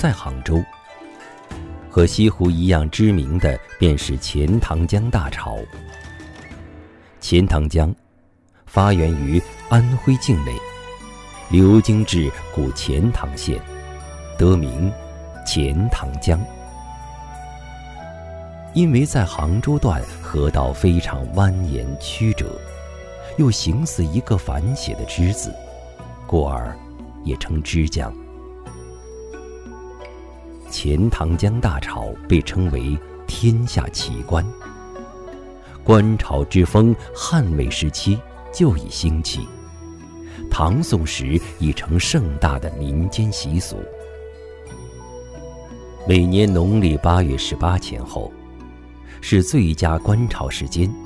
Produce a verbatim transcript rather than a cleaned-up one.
在杭州。和西湖一样知名的便是钱塘江大潮。钱塘江发源于安徽境内，流经至古钱塘县，得名钱塘江。因为在杭州段河道非常蜿蜒曲折，又形似一个反写的之字，故而也称之江。钱塘江大潮被称为天下奇观，观潮之风汉魏时期就已兴起，唐宋时已成盛大的民间习俗。每年农历八月十八前后是最佳观潮时间，